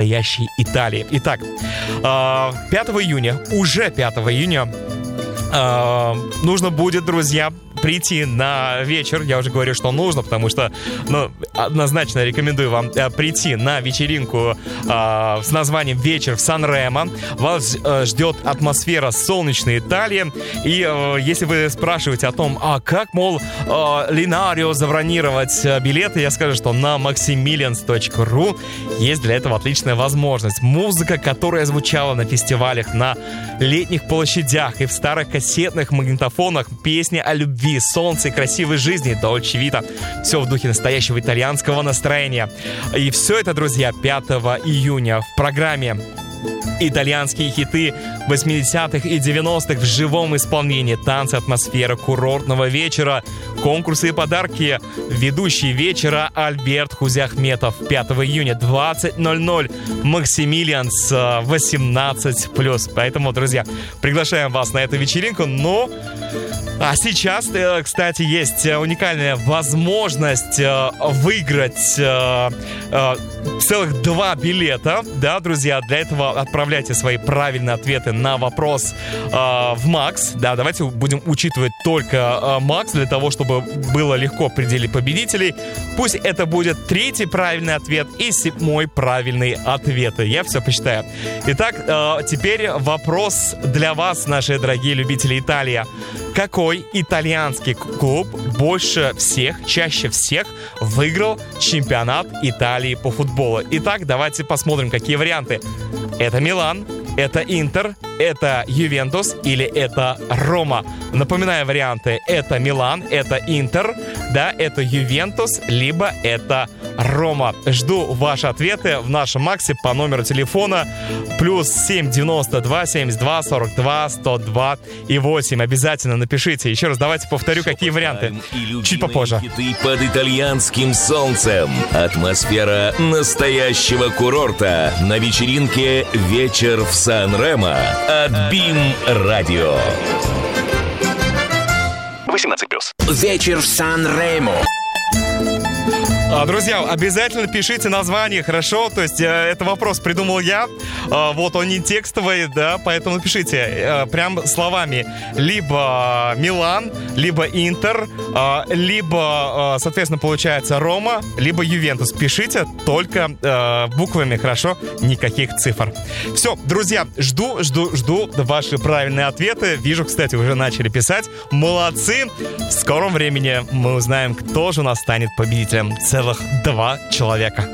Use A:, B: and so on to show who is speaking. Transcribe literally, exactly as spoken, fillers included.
A: настоящей Италии. Итак, пятого июня, уже пятого июня, нужно будет, друзья, прийти на вечер. Я уже говорю, что нужно, потому что, ну, однозначно рекомендую вам э, прийти на вечеринку э, с названием «Вечер в Сан-Ремо». Вас э, ждет атмосфера солнечной Италии. И э, если вы спрашиваете о том, а как, мол, э, Линарио забронировать э, билеты, я скажу, что на максимилианс точка ру есть для этого отличная возможность. Музыка, которая звучала на фестивалях, на летних площадях и в старых кассетных магнитофонах, песни о любви, солнце и красивой жизни, Дольче Вита. Все в духе настоящего итальянского настроения. И все это, друзья, пятого июня в программе итальянские хиты восьмидесятых и девяностых в живом исполнении, танцы, атмосфера курортного вечера, конкурсы и подарки. Ведущий вечера Альберт Хузяхметов. пятого июня, двадцать ноль ноль, Максимилианс, восемнадцать плюс. Поэтому, друзья, приглашаем вас на эту вечеринку. Но а сейчас, кстати, есть уникальная возможность выиграть целых два билета. Да, друзья, для этого отправляйте свои правильные ответы на вопрос э, в Макс. Да, давайте будем учитывать только э, Макс, для того, чтобы было легко определить победителей. Пусть это будет третий правильный ответ и седьмой правильный ответ. Я все посчитаю. Итак, э, теперь вопрос для вас, наши дорогие любители Италии. Какой итальянский клуб больше всех, чаще всех выиграл чемпионат Италии по футболу? Итак, давайте посмотрим, какие варианты. Это Милан, это Интер, это Ювентус или это Рома. Напоминаю варианты. Это Милан, это Интер, да, это Ювентус, либо это Рома. Жду ваши ответы в нашем Максе по номеру телефона плюс семь девяносто два семьдесят два сорок два сто два и восемь. Обязательно напишите. Еще раз давайте повторю, какие варианты. Чуть попозже.
B: Хиты под итальянским солнцем. Атмосфера настоящего курорта на вечеринке «Вечер в Сан-Ремо» от би ай эм Radio.
C: восемнадцать плюс.
B: Вечер в Сан-Ремо.
A: Друзья, обязательно пишите название, хорошо? То есть, э, это вопрос придумал я. Э, вот он не текстовый, да, поэтому пишите э, прям словами. Либо Милан, либо Интер, э, либо, э, соответственно, получается Рома, либо Ювентус. Пишите только э, буквами, хорошо? Никаких цифр. Все, друзья, жду, жду, жду ваши правильные ответы. Вижу, кстати, уже начали писать. Молодцы. В скором времени мы узнаем, кто же у нас станет победителем. Целых два человека.